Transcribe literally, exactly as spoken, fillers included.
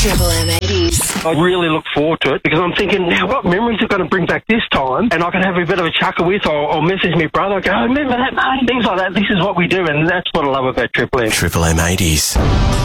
Triple M eighties. I really look forward to it because I'm thinking, now what memories are going to bring back this time? And I can have a bit of a chuckle with, or, or message my brother, go, oh, remember that, mate? Things like that. This is what we do, and that's what I love about Triple M. Triple M eighties.